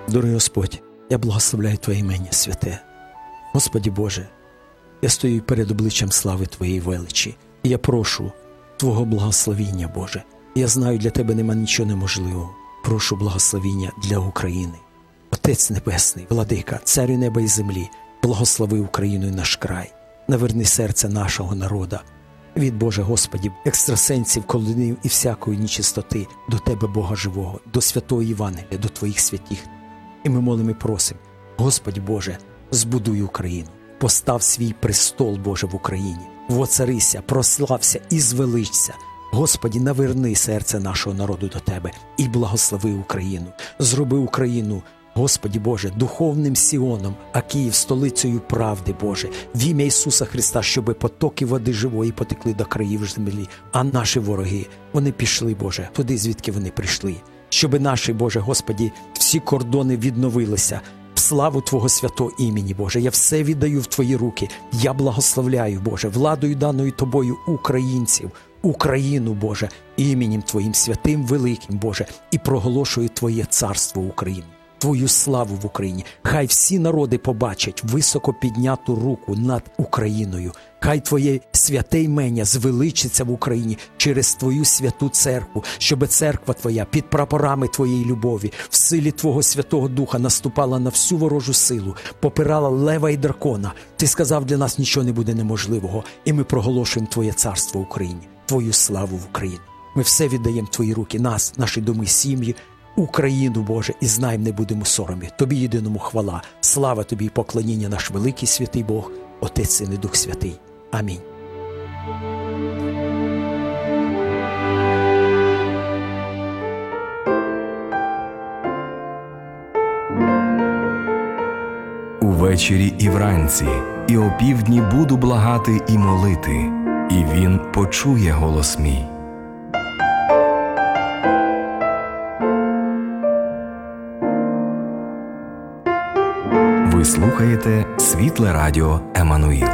Дорогий Господь, я благословляю Твоє ім'я святе. Господи Боже, я стою перед обличчям слави Твоєї величі, і я прошу Твого благословіння, Боже. Я знаю, для Тебе нема нічого неможливого. Прошу благословіння для України. Отець Небесний, Владика, Царю неба і землі, благослови Україну і наш край. Наверни серце нашого народа. Від, Боже Господі, екстрасенсів, колдунів і всякої нечистоти до Тебе, Бога живого, до святого Євангелія, до Твоїх святих. І ми молимо і просимо, Господи Боже, збудуй Україну, постав свій престол, Боже, в Україні, воцарися, прослався і звеличся. Господи, наверни серце нашого народу до Тебе і благослови Україну. Зроби Україну, Господи Боже, духовним Сіоном, а Київ столицею правди, Боже, в ім'я Ісуса Христа, щоби потоки води живої потекли до країв землі, а наші вороги, вони пішли, Боже, туди, звідки вони прийшли. Щоби наші, Боже, Господи, всі кордони відновилися, в славу Твого святого імені, Боже. Я все віддаю в Твої руки. Я благословляю, Боже, владою даною Тобою українців, Україну, Боже, іменем Твоїм святим, великим, Боже, і проголошую Твоє царство України, Твою славу в Україні. Хай всі народи побачать високо підняту руку над Україною. Хай Твоє святе імення звеличиться в Україні через Твою святу церкву, щоб церква Твоя під прапорами Твоєї любові, в силі Твого Святого Духа наступала на всю ворожу силу, попирала лева і дракона. Ти сказав, для нас нічого не буде неможливого, і ми проголошуємо Твоє царство в Україні, Твою славу в Україні. Ми все віддаємо в Твої руки, нас, наші доми, сім'ї, Україну, Боже, і знаємо, не будемо соромі. Тобі єдиному хвала, слава Тобі і поклоніння, наш великий святий Бог, Отець, Син і Дух Святий. Амінь. Увечері і вранці, і опівдні буду благати і молити, і Він почує голос мій. Ви слухаєте Світле Радіо Еммануїл.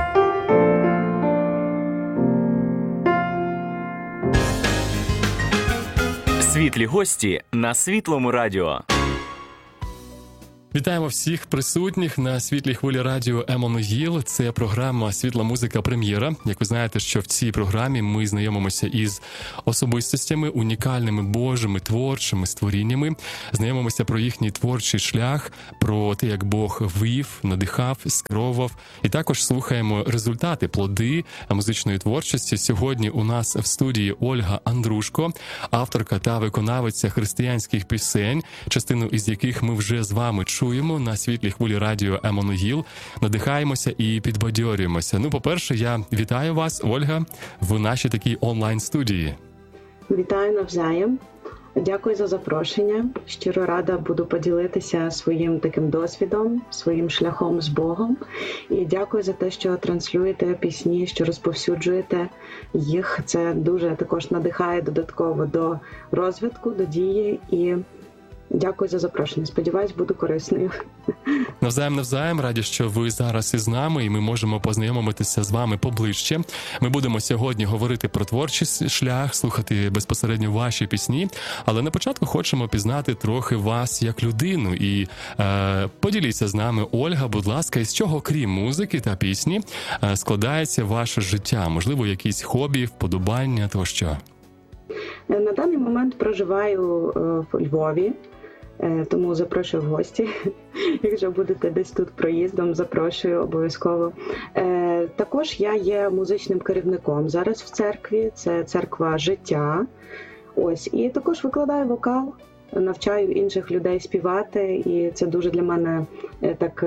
Світлі гості на Світлому радіо. Вітаємо всіх присутніх на світлій хвилі радіо Еммануїл. Це програма «Світла музика прем'єра». Як ви знаєте, що в цій програмі ми знайомимося із особистостями, унікальними Божими творчими створіннями, знайомимося про їхній творчий шлях, про те, як Бог вив, надихав, скеровував. І також слухаємо результати, плоди музичної творчості. Сьогодні у нас в студії Ольга Андрушко, авторка та виконавиця християнських пісень, частину із яких ми вже з вами чуємо на світлій хвилі радіо Еммануїл, надихаємося і підбадьорюємося. Ну, по-перше, я вітаю вас, Ольга, в нашій такій онлайн-студії. Вітаю навзаєм. Дякую за запрошення. Щиро рада буду поділитися своїм таким досвідом, своїм шляхом з Богом. І дякую за те, що транслюєте пісні, що розповсюджуєте їх. Це дуже також надихає додатково до розвитку, до дії. І дякую за запрошення. Сподіваюсь, буду корисною. Навзаєм. Раді, що ви зараз із нами, і ми можемо познайомитися з вами поближче. Ми будемо сьогодні говорити про творчий шлях, слухати безпосередньо ваші пісні. Але на початку хочемо пізнати трохи вас як людину. І поділіться з нами, Ольга, будь ласка, із чого, крім музики та пісні, складається ваше життя? Можливо, якісь хобі, вподобання тощо? На даний момент проживаю в Львові. Тому запрошую в гості. Якщо будете десь тут проїздом, запрошую обов'язково. Також я є музичним керівником зараз в церкві. Це церква життя. Ось. І також викладаю вокал, навчаю інших людей співати. І це дуже для мене так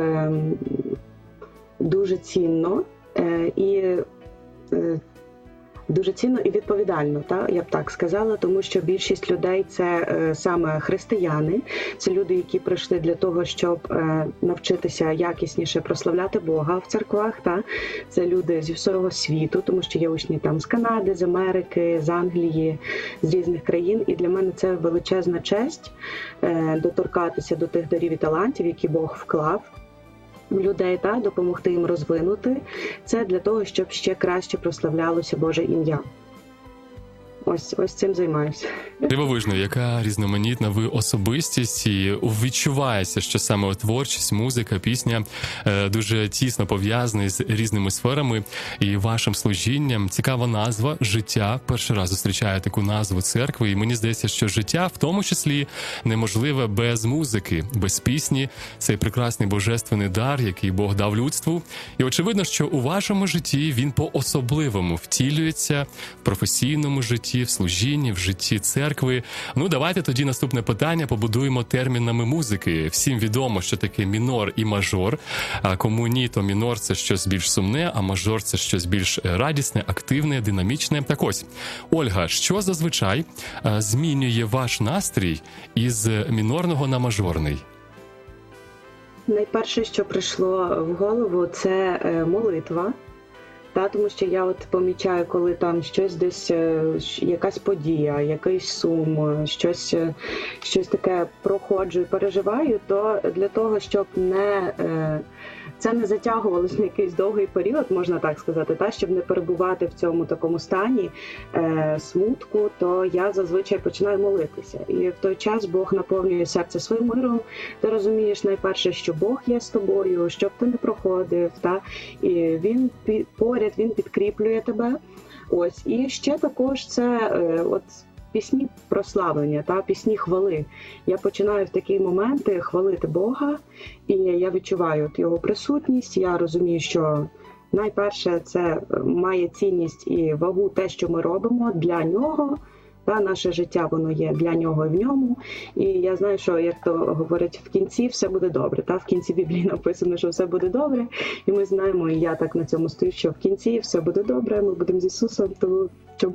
дуже цінно. Дуже цінно і відповідально, я б так сказала, тому що більшість людей – це саме християни, це люди, які прийшли для того, щоб навчитися якісніше прославляти Бога в церквах, це люди зі всього світу, тому що є учні там з Канади, з Америки, з Англії, з різних країн, і для мене це величезна честь доторкатися до тих дарів і талантів, які Бог вклав людей, допомогти їм розвинути. Це для того, щоб ще краще прославлялося Боже ім'я. ось цим займаюся. Дивовижно, яка різноманітна ви особистість, і відчувається, що саме творчість, музика, пісня дуже тісно пов'язані з різними сферами і вашим служінням. Цікава назва «Життя». Перший раз зустрічаю таку назву церкви, і мені здається, що життя в тому числі неможливе без музики, без пісні. Цей прекрасний божественний дар, який Бог дав людству. І очевидно, що у вашому житті він по-особливому втілюється в професійному житті, в служінні, в житті церкви. Ну, давайте тоді наступне питання побудуємо термінами музики. Всім відомо, що таке мінор і мажор. А кому ні, то мінор – це щось більш сумне, а мажор – це щось більш радісне, активне, динамічне. Так ось, Ольга, що зазвичай змінює ваш настрій із мінорного на мажорний? Найперше, що прийшло в голову, це молитва. Тому що я помічаю, коли там щось десь, якась подія, якийсь сум, щось таке проходжу і переживаю, то для того, щоб це не затягувалося на якийсь довгий період, можна так сказати, щоб не перебувати в цьому такому стані смутку, то я зазвичай починаю молитися. І в той час Бог наповнює серце своїм миром. Ти розумієш найперше, що Бог є з тобою, щоб ти не проходив, і Він поряд, Він підкріплює тебе. Ось. І ще також це пісні прославлення, пісні хвали. Я починаю в такі моменти хвалити Бога, і я відчуваю Його присутність. Я розумію, що найперше це має цінність і вагу те, що ми робимо для Нього. Наше життя, воно є для Нього і в Ньому. І я знаю, що, як то говорять, в кінці все буде добре. В кінці Біблії написано, що все буде добре. І ми знаємо, і я так на цьому стою, що в кінці все буде добре, ми будемо з Ісусом. То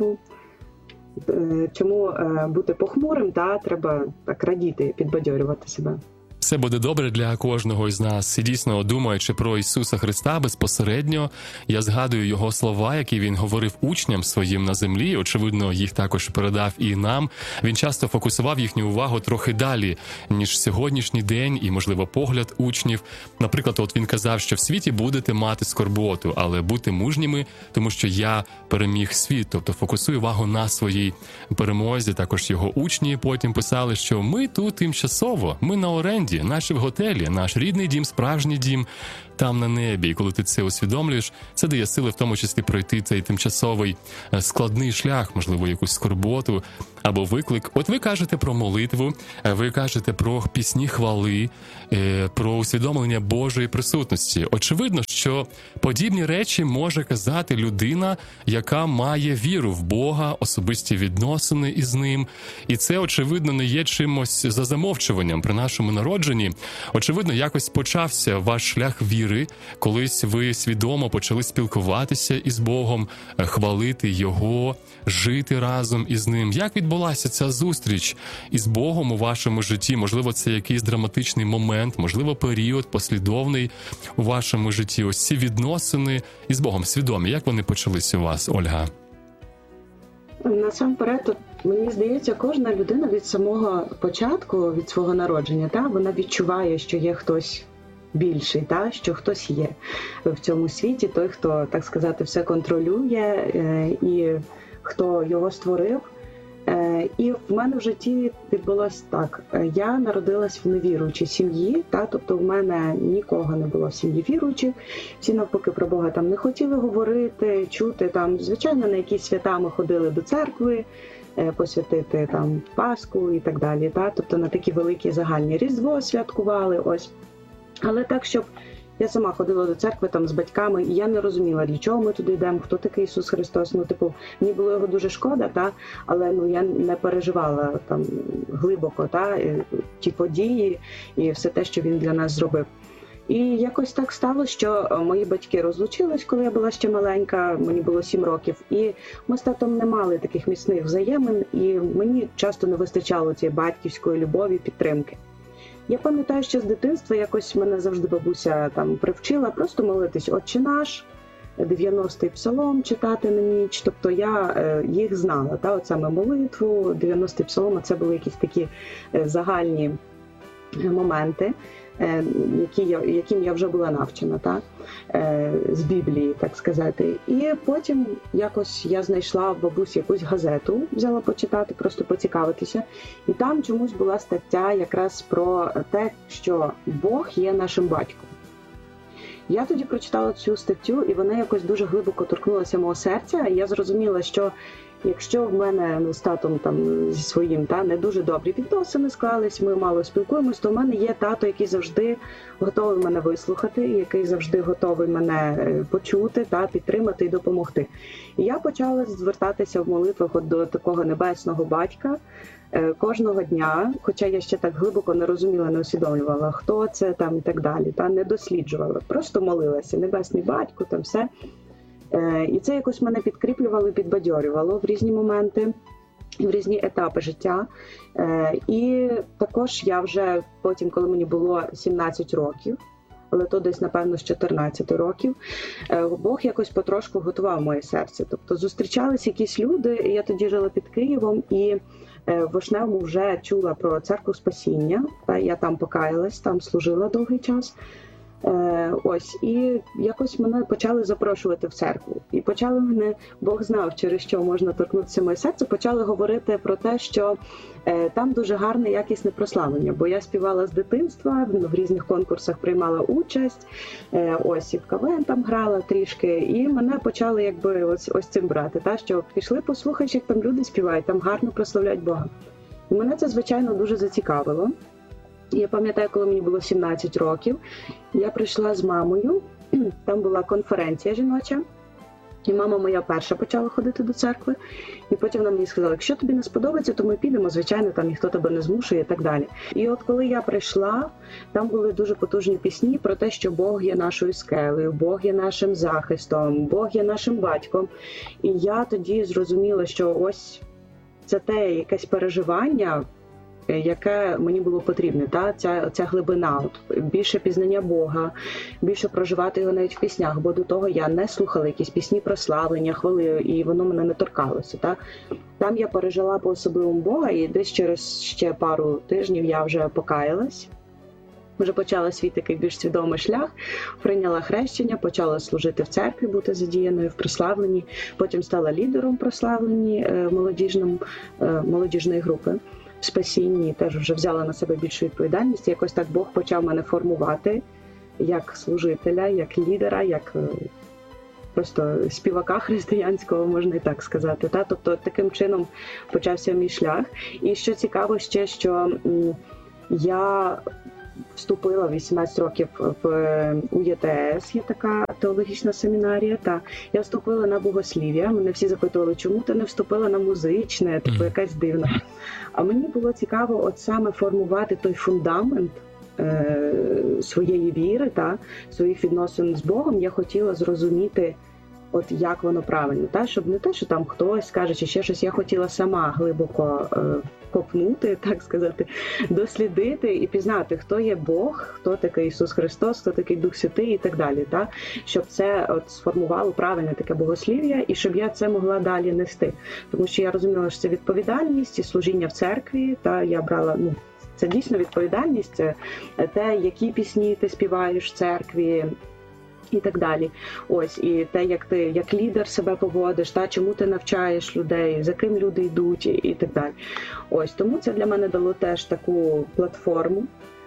чому бути похмурим, треба так радіти, підбадьорювати себе. Все буде добре для кожного із нас. І дійсно, думаючи про Ісуса Христа безпосередньо, я згадую Його слова, які Він говорив учням своїм на землі. Очевидно, їх також передав і нам. Він часто фокусував їхню увагу трохи далі, ніж сьогоднішній день і, можливо, погляд учнів. Наприклад, він казав, що в світі будете мати скорботу, але будьте мужніми, тому що я переміг світ. Тобто фокусує увагу на своїй перемозі. Також його учні потім писали, що ми тут тимчасово, ми на оренді, наші в готелі, наш рідний дім, справжній дім там на небі. І коли ти це усвідомлюєш, це дає сили в тому числі пройти цей тимчасовий складний шлях, можливо, якусь скорботу або виклик. От ви кажете про молитву, ви кажете про пісні хвали, про усвідомлення Божої присутності. Очевидно, що подібні речі може казати людина, яка має віру в Бога, особисті відносини із Ним. І це, очевидно, не є чимось за замовчуванням при нашому народженні. Очевидно, якось почався ваш шлях віри, колись ви свідомо почали спілкуватися із Богом, хвалити Його, жити разом із Ним. Як відбулася ця зустріч із Богом у вашому житті? Можливо, це якийсь драматичний момент, можливо, період послідовний у вашому житті. Ось ці відносини із Богом свідомі. Як вони почалися у вас, Ольга? Насамперед, мені здається, кожна людина від самого початку, від свого народження, вона відчуває, що є хтось більший, що хтось є в цьому світі, той, хто, так сказати, все контролює і хто його створив. І в мене в житті відбулося так. Я народилась в невіруючій сім'ї, тобто в мене нікого не було в сім'ї віруючих. Всі навпаки про Бога там не хотіли говорити, чути. Звичайно, на якісь свята ми ходили до церкви, посвятити Пасху і так далі. Тобто на такі великі загальні Різдво святкували. Ось. Але так, щоб я сама ходила до церкви з батьками, і я не розуміла, для чого ми туди йдемо, хто такий Ісус Христос. Мені було його дуже шкода, але я не переживала глибоко ті події і все те, що він для нас зробив. І якось так сталося, що мої батьки розлучились, коли я була ще маленька, мені було 7 років, і ми з татом не мали таких міцних взаємин, і мені часто не вистачало цієї батьківської любові, підтримки. Я пам'ятаю, що з дитинства якось мене завжди бабуся привчила просто молитись «Отче наш», 90-й псалом читати на ніч. Тобто я їх знала, от саме молитву, 90-й псалом, це були якісь такі загальні моменти. яким я вже була навчена, так? З Біблії, так сказати. І потім якось я знайшла в бабусі якусь газету, взяла почитати, просто поцікавитися. І там чомусь була стаття якраз про те, що Бог є нашим батьком. Я тоді прочитала цю статтю, і вона якось дуже глибоко торкнулася мого серця, і я зрозуміла, що якщо в мене з татом там зі своїм не дуже добрі відносини склались, ми мало спілкуємось, то в мене є тато, який завжди готовий мене вислухати, який завжди готовий мене почути, підтримати і допомогти. І я почала звертатися в молитвах до такого небесного батька кожного дня, хоча я ще так глибоко не розуміла, не усвідомлювала, хто це там і так далі, не досліджувала, просто молилася, небесний батько, там все. І це якось мене підкріплювало, підбадьорювало в різні моменти, в різні етапи життя. І також я вже потім, коли мені було 17 років, але то десь, напевно, з 14 років, Бог якось потрошку готував моє серце. Тобто зустрічалися якісь люди, я тоді жила під Києвом, і в Вишневому вже чула про церкву спасіння, я там покаялась, там служила довгий час. І якось мене почали запрошувати в церкву. І почали мене, Бог знав, через що можна торкнутися моє серце, почали говорити про те, що там дуже гарне, якісне прославлення. Бо я співала з дитинства, в різних конкурсах приймала участь, і в КВН там грала трішки. І мене почали ось цим брати, що пішли, послухаєш, як там люди співають, там гарно прославляють Бога. І мене це, звичайно, дуже зацікавило. Я пам'ятаю, коли мені було 17 років, я прийшла з мамою, там була конференція жіноча, і мама моя перша почала ходити до церкви, і потім вона мені сказала, якщо тобі не сподобається, то ми підемо, звичайно, там ніхто тебе не змушує і так далі. І от коли я прийшла, там були дуже потужні пісні про те, що Бог є нашою скелею, Бог є нашим захистом, Бог є нашим батьком. І я тоді зрозуміла, що ось це те якесь переживання, яке мені було потрібне, ця глибина, більше пізнання Бога, більше проживати його навіть в піснях, бо до того я не слухала якісь пісні прославлення, хвали, і воно мене не торкалося. Там я пережила по-особливому Бога, і десь через ще пару тижнів я вже покаялась, вже почала свій такий більш свідомий шлях, прийняла хрещення, почала служити в церкві, бути задіяною в прославленні, потім стала лідером прославленні молодіжної групи. В спасінні теж вже взяла на себе більшу відповідальність. Якось так Бог почав мене формувати як служителя, як лідера, як просто співака християнського, можна і так сказати. Тобто таким чином почався мій шлях. І що цікаво ще, що я вступила в 18 років у ЄТС, є така теологічна семінарія, я вступила на богослів'я. Мене всі запитували, чому ти не вступила на музичне, якась дивна. А мені було цікаво от саме формувати той фундамент своєї віри, своїх відносин з Богом. Я хотіла зрозуміти, от як воно правильно, щоб не те, що там хтось скаже, чи ще щось, я хотіла сама глибоко копнути, так сказати, дослідити і пізнати, хто є Бог, хто такий Ісус Христос, хто такий Дух Святий і так далі, щоб це от сформувало правильне таке богослів'я і щоб я це могла далі нести. Тому що я розуміла, що це відповідальність і служіння в церкві, я брала, це дійсно відповідальність, це те, які пісні ти співаєш в церкві, і так далі. І те, як ти як лідер себе поводиш, чому ти навчаєш людей, за ким люди йдуть і так далі. Тому це для мене дало теж таку платформу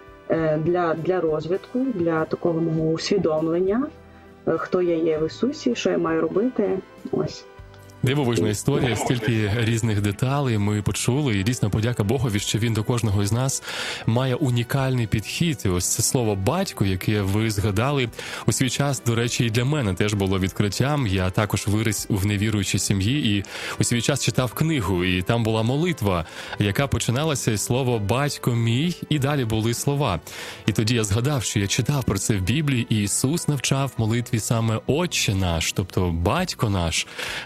для розвитку, для такого мого усвідомлення, хто я є в Ісусі, що я маю робити. Дивовижна історія, стільки різних деталей ми почули, і дійсно подяка Богові, що він до кожного із нас має унікальний підхід. І ось це слово «батько», яке ви згадали, у свій час, до речі, і для мене теж було відкриттям. Я також виріс в невіруючій сім'ї і у свій час читав книгу, і там була молитва, яка починалася із слова «батько мій», і далі були слова. І тоді я згадав, що я читав про це в Біблії, і Ісус навчав молитві саме «Отче наш», тобто «Батько наш», навчаючи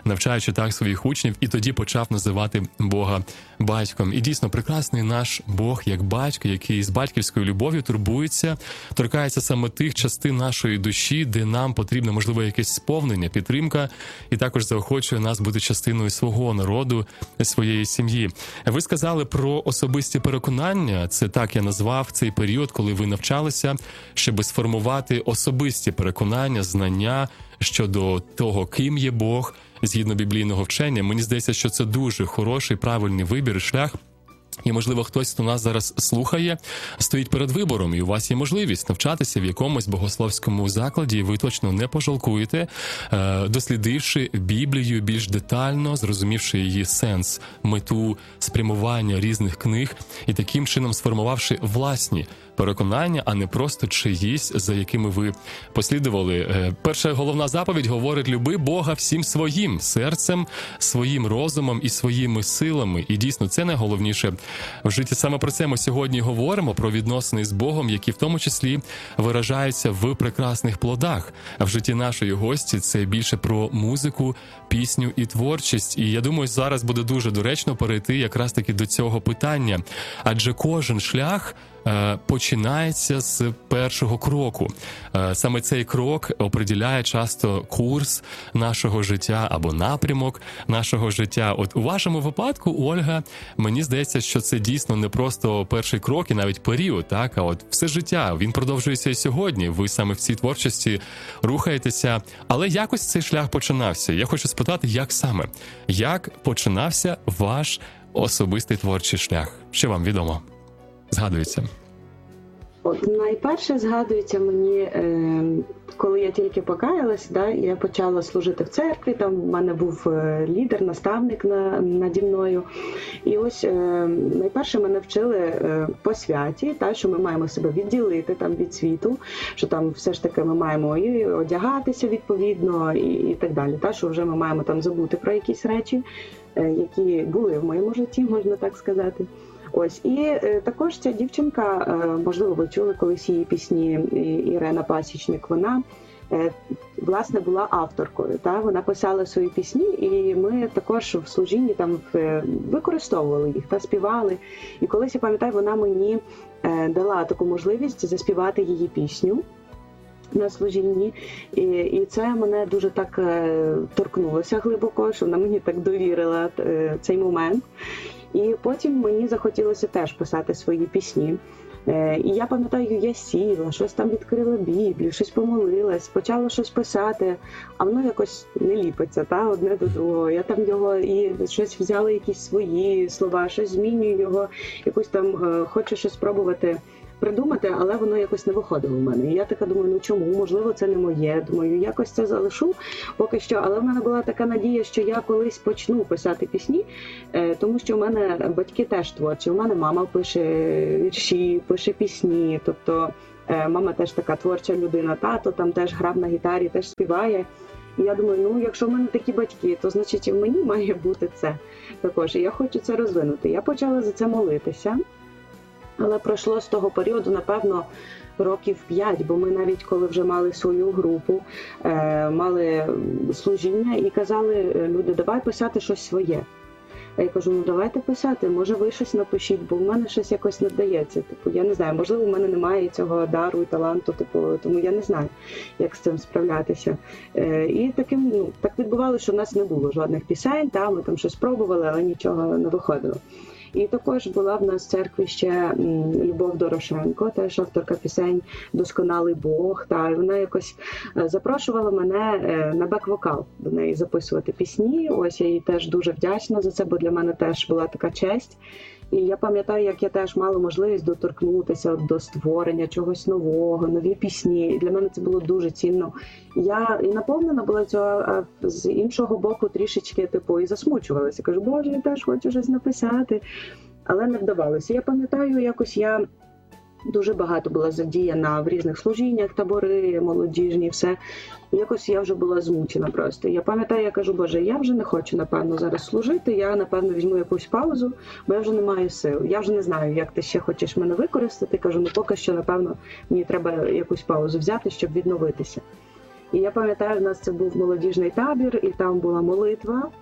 навчаючи так своїх учнів, і тоді почав називати Бога батьком. І дійсно прекрасний наш Бог як батько, який з батьківською любов'ю турбується, торкається саме тих частин нашої душі, де нам потрібно, можливо, якесь сповнення, підтримка, і також заохочує нас бути частиною свого народу, своєї сім'ї. Ви сказали про особисті переконання, це так я назвав цей період, коли ви навчалися, щоб сформувати особисті переконання, знання щодо того, ким є Бог, згідно біблійного вчення. Мені здається, що це дуже хороший, правильний вибір і шлях. І, можливо, хтось, хто нас зараз слухає, стоїть перед вибором, і у вас є можливість навчатися в якомусь богословському закладі, і ви точно не пожалкуєте, дослідивши Біблію більш детально, зрозумівши її сенс, мету, спрямування різних книг і таким чином сформувавши власні переконання, а не просто чиїсь, за якими ви послідували. Перша головна заповідь говорить: люби Бога всім своїм серцем, своїм розумом і своїми силами. І дійсно, це найголовніше в житті. Саме про це ми сьогодні говоримо, про відносини з Богом, які в тому числі виражаються в прекрасних плодах. А в житті нашої гості це більше про музику, пісню і творчість. І я думаю, зараз буде дуже доречно перейти якраз таки до цього питання. Адже кожен шлях починається з першого кроку. Саме цей крок определяє часто курс нашого життя або напрямок нашого життя. От у вашому випадку, Ольга, мені здається, що це дійсно не просто перший крок і навіть період, так, а от все життя. Він продовжується і сьогодні. Ви саме в цій творчості рухаєтеся. Але якось цей шлях починався. Я хочу спитати, як саме? Як починався ваш особистий творчий шлях? Що вам відомо? Згадується? От найперше згадується мені, коли я тільки покаялась, я почала служити в церкві, там в мене був лідер, наставник наді мною. І ось найперше мене вчили по святі, що ми маємо себе відділити там від світу, що там все ж таки ми маємо і одягатися відповідно і так далі, що вже ми маємо там забути про якісь речі, які були в моєму житті, можна так сказати. Ось, і також ця дівчинка, можливо, ви чули колись її пісні, Ірена Пасічник, вона, власне, була авторкою, вона писала свої пісні, і ми також в служінні там використовували їх, співали. І колись, я пам'ятаю, вона мені дала таку можливість заспівати її пісню на служінні, і це мене дуже так торкнулося глибоко, що вона мені так довірила цей момент. І потім мені захотілося теж писати свої пісні. І я пам'ятаю, я сіла, щось там відкрила Біблію, щось помолилась, почала щось писати, а воно якось не ліпиться, одне до другого. Я там його і щось взяла, якісь свої слова, щось змінюю його, якусь там хочу щось спробувати придумати, але воно якось не виходило в мене. І я така думаю, чому? Можливо, це не моє. Думаю, якось це залишу поки що. Але в мене була така надія, що я колись почну писати пісні, тому що в мене батьки теж творчі. У мене мама пише вірші, пише пісні. Тобто мама теж така творча людина. Тато там теж грав на гітарі, теж співає. І я думаю, якщо в мене такі батьки, то значить і в мені має бути це також. І я хочу це розвинути. Я почала за це молитися. Але пройшло з того періоду, напевно, років 5, бо ми навіть коли вже мали свою групу, мали служіння і казали люди, давай писати щось своє. А я кажу, давайте писати, може ви щось напишіть, бо в мене щось якось не вдається. Я не знаю, можливо, в мене немає цього дару і таланту, тому я не знаю, як з цим справлятися. І так відбувалося, що в нас не було жодних пісень, ми там щось пробували, але нічого не виходило. І також була в нас в церкві ще Любов Дорошенко, теж авторка пісень «Досконалий Бог». І вона якось запрошувала мене на бек-вокал до неї записувати пісні. Ось я їй теж дуже вдячна за це, бо для мене теж була така честь. І я пам'ятаю, як я теж мала можливість доторкнутися до створення чогось нового, нові пісні. І для мене це було дуже цінно. Я і наповнена була цього, а з іншого боку трішечки і засмучувалася. Кажу, Боже, я теж хочу щось написати. Але не вдавалося. Я пам'ятаю, якось я дуже багато була задіяна в різних служіннях, табори, молодіжні, все. І якось я вже була змучена просто. Я пам'ятаю, я кажу, Боже, я вже не хочу, напевно, зараз служити, я, напевно, візьму якусь паузу, бо я вже не маю сил. Я вже не знаю, як ти ще хочеш мене використати. Кажу, поки що, напевно, мені треба якусь паузу взяти, щоб відновитися. І я пам'ятаю, в нас це був молодіжний табір, і там була молитва.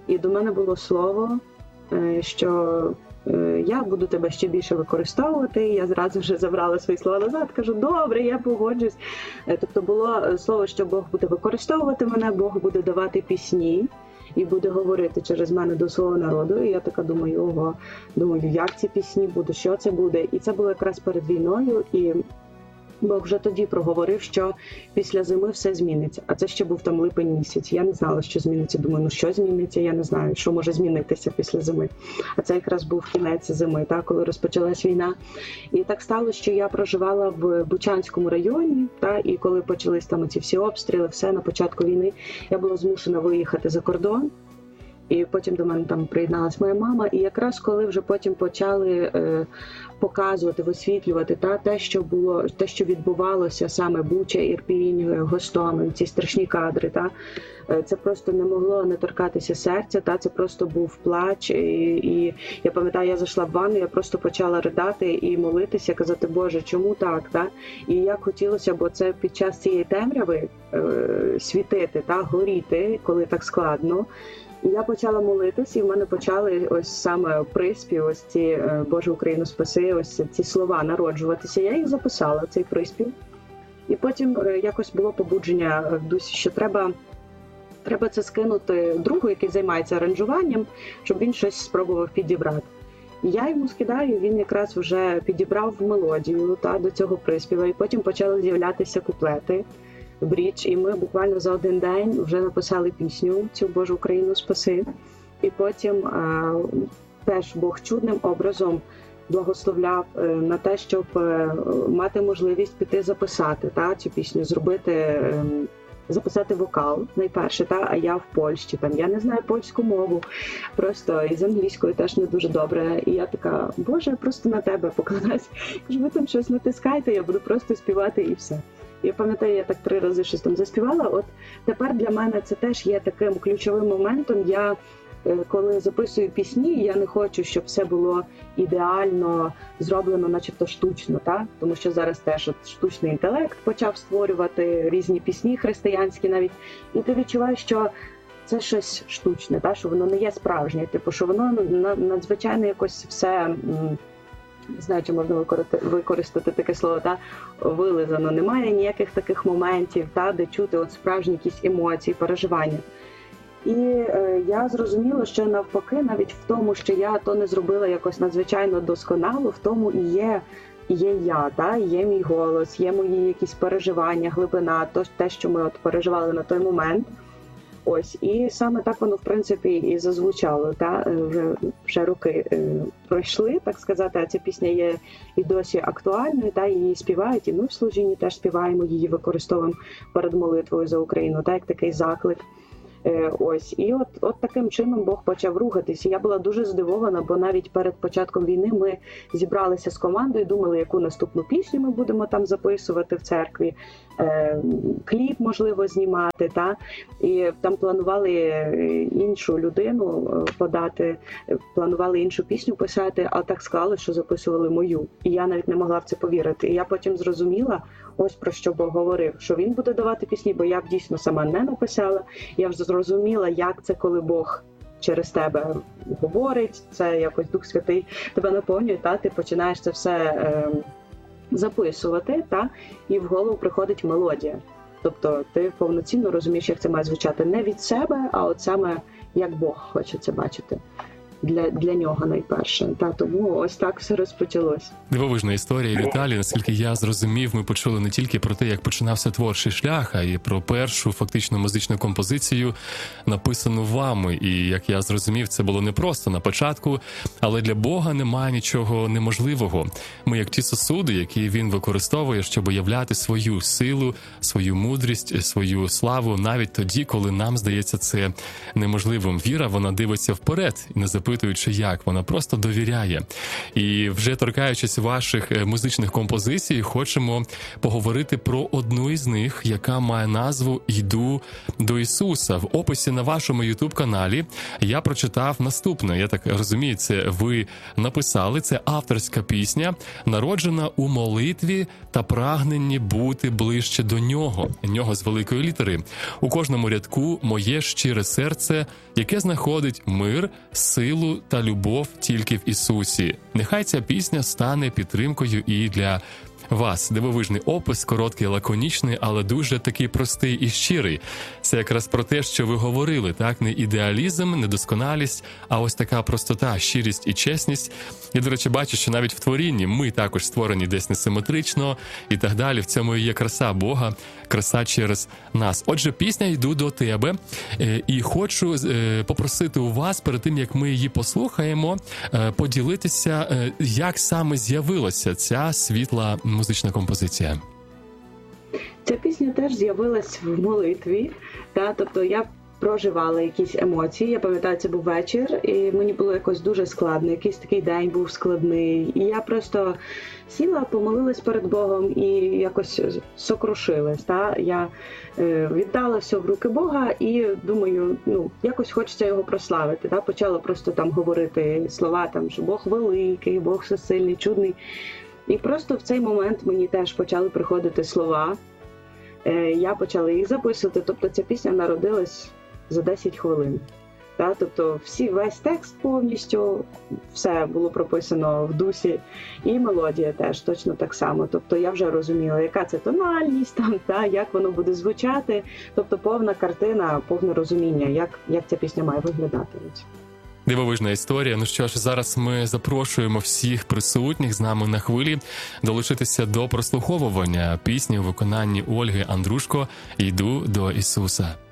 І до мене було слово, що я буду тебе ще більше використовувати. Я зразу вже забрала свої слова назад, кажу, добре, я погоджусь. Тобто було слово, що Бог буде використовувати мене, Бог буде давати пісні і буде говорити через мене до свого народу. І я така думаю, як ці пісні будуть, що це буде. І це було якраз перед війною, і Бог вже тоді проговорив, що після зими все зміниться. А це ще був там липень місяць. Я не знала, що зміниться. Думаю, що зміниться, я не знаю, що може змінитися після зими. А це якраз був кінець зими, коли розпочалась війна. І так сталося, що я проживала в Бучанському районі, і коли почались там ці всі обстріли, все на початку війни, я була змушена виїхати за кордон. І потім до мене там приєдналась моя мама. І якраз коли вже потім почали показувати, висвітлювати те, що було, те, що відбувалося саме Буча, Ірпінь, Гостомель, ці страшні кадри, це просто не могло не торкатися серця, це просто був плач. І я пам'ятаю, я зайшла в ванну, я просто почала ридати і молитися, казати, Боже, чому так? І як хотілося, бо це під час цієї темряви світити, горіти, коли так складно. І я почала молитись, і в мене почали ось саме приспів, ось ці «Боже, Україну спаси», ось ці слова народжуватися. Я їх записала, цей приспів. І потім якось було побудження в дусі, що треба це скинути другу, який займається аранжуванням, щоб він щось спробував підібрати. І я йому скидаю, він якраз вже підібрав мелодію до цього приспіва, і потім почали з'являтися куплети. Брідж, і ми буквально за один день вже написали пісню цю «Боже, Україну спаси». І потім теж Бог чудним образом благословляв на те, щоб мати можливість піти записати цю пісню, записати вокал найперше, а я в Польщі, я не знаю польську мову, просто і з англійською теж не дуже добре. І я така, Боже, я просто на тебе покладаюсь. Кажу, ви там щось натискайте, я буду просто співати і все. Я пам'ятаю, я так 3 рази щось там заспівала. От тепер для мене це теж є таким ключовим моментом. Я, коли записую пісні, я не хочу, щоб все було ідеально зроблено, начебто штучно, тому що зараз теж штучний інтелект почав створювати різні пісні християнські навіть. І ти відчуваєш, що це щось штучне, що воно не є справжнє, що воно надзвичайно якось все... Не знаю, чи можна використати таке слово, вилизано. Немає ніяких таких моментів, де чути справжні якісь емоції, переживання. І я зрозуміла, що навпаки, навіть в тому, що я то не зробила якось надзвичайно досконало, в тому і є я, є мій голос, є мої якісь переживання, глибина, те, що ми переживали на той момент. Ось, і саме так воно, в принципі, і зазвучало, вже роки пройшли, так сказати, а ця пісня є і досі актуальною, її співають, і ми в служінні теж співаємо, її використовуємо перед молитвою за Україну, як такий заклик. Ось, і от таким чином Бог почав рухатись. І я була дуже здивована, бо навіть перед початком війни ми зібралися з командою, думали, яку наступну пісню ми будемо там записувати в церкві, кліп, можливо, знімати, і там планували іншу людину подати, планували іншу пісню писати, а так склалося, що записували мою. І я навіть не могла в це повірити. І я потім зрозуміла, ось про що Бог говорив, що він буде давати пісні, бо я дійсно сама не написала. Я вже зрозуміла, як це, коли Бог через тебе говорить, це якось Дух Святий тебе наповнює, ти починаєш це все записувати, і в голову приходить мелодія. Тобто ти повноцінно розумієш, як це має звучати не від себе, а от саме як Бог хоче це бачити. Для нього найперше. Тому ось так все розпочалось. Дивовижна історія, Віталій. Наскільки я зрозумів, ми почули не тільки про те, як починався творчий шлях, а й про першу фактично музичну композицію, написану вами. І, як я зрозумів, це було не просто на початку, але для Бога немає нічого неможливого. Ми як ті сосуди, які він використовує, щоб являти свою силу, свою мудрість, свою славу, навіть тоді, коли нам здається це неможливим. Віра, вона дивиться вперед і не запитує запитуючи, як вона просто довіряє. І вже торкаючись ваших музичних композицій, хочемо поговорити про одну із них, яка має назву «Йду до Ісуса». В описі на вашому YouTube-каналі я прочитав наступне. Я так розумію, це ви написали. Це авторська пісня, народжена у молитві та прагненні бути ближче до Нього. Нього з великої літери. У кожному рядку моє щире серце, яке знаходить мир, силу та любов тільки в Ісусі. Нехай ця пісня стане підтримкою і для вас. Дивовижний опис, короткий, лаконічний, але дуже такий простий і щирий. Це якраз про те, що ви говорили, так? Не ідеалізм, недосконалість, а ось така простота, щирість і чесність. Я, до речі, бачу, що навіть в творінні ми також створені десь несиметрично і так далі. В цьому і є краса Бога, краса через нас. Отже, пісня «Йду до тебе». І хочу попросити у вас, перед тим, як ми її послухаємо, поділитися, як саме з'явилася ця світла музична композиція. Ця пісня теж з'явилась в молитві, тобто я проживала якісь емоції. Я пам'ятаю, це був вечір, і мені було якось дуже складно. Якийсь такий день був складний. І я просто сіла, помолилась перед Богом і якось сокрушилась. Я віддала все в руки Бога і думаю, якось хочеться його прославити. Почала просто там говорити слова, що Бог великий, Бог всесильний, чудний. І просто в цей момент мені теж почали приходити слова. Я почала їх записувати. Тобто ця пісня народилась за 10 хвилин. Тобто весь текст повністю, все було прописано в дусі. І мелодія теж точно так само. Тобто я вже розуміла, яка це тональність, як воно буде звучати. Тобто повна картина, повне розуміння, як ця пісня має виглядати. Дивовижна історія. Ну що ж, зараз ми запрошуємо всіх присутніх з нами на хвилі долучитися до прослуховування пісні у виконанні Ольги Андрушко «Йду до Ісуса».